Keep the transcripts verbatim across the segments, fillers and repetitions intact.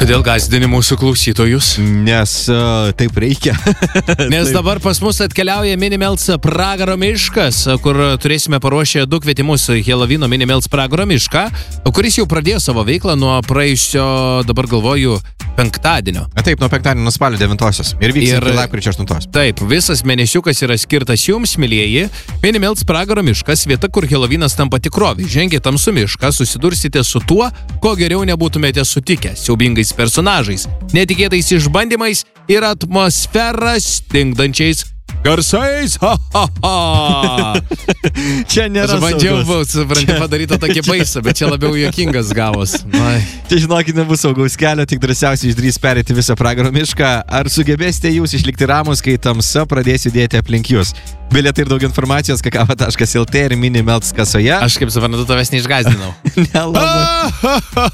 Kodėl gąsdini mūsų klausytojus? Nes uh, taip reikia. Nes dabar pas mus atkeliauja Minimelts Pragaro miškas, kur turėsime paruošę du kvietimus Helovino Minimelts Pragaro mišką, kuris jau pradėjo savo veiklą nuo praėjusio, dabar galvoju, penktadienio. Taip, nuo penktadienio, nuo spalio devintosios. Ir vyks iki lapkričio aštuntos. Taip, visas mėnesiukas yra skirtas jums, mylieji. Minimelts Pragaro miškas, vieta, kur Helovinas tampa tikrovė. Žengia tamsų mišką, susidursite su tuo, ko geriau nebūtumėte sutikę. Siaubingais personažais, netikėtais išbandymais ir atmosferą stingdančiais garsais. Ha, ha, ha. Čia nėra Aš bandžiau, supranti, padaryti tokį baisą, bet čia labiau juokingas gavos. Ai. Čia, žinokit, nebus saugaus kelio, tik drąsiausiai išdrys perėti visą Pragaro mišką. Ar sugebėsite jūs išlikti ramus, kai tamsa pradės judėti aplink jūs? Bilietai ir daug informacijos kakava taškas el tė ir Minimelts kasoje. Aš kaip suprantu, tavęs neišgazdinau. Nelabai.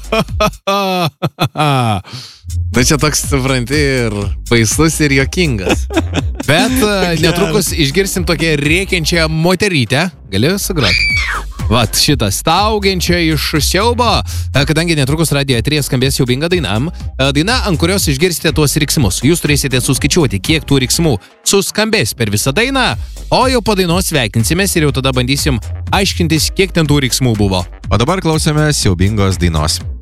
Tai čia toks, supranti, ir baisus, ir juokingas. Bet netrukus išgirsim tokią rėkiančią moterytę. Gali sugroti? Vat šitą staugiančią iš siaubo, kadangi netrukus radijo eteryje skambės siaubinga daina. Daina, ant kurios išgirsite tuos riksmus. Jūs turėsite suskaičiuoti, kiek tų riksmų suskambės per visą dainą, o jau po dainos sveikinsimės ir jau tada bandysim aiškintis, kiek ten tų riksmų buvo. O dabar klausome siaubingos dainos.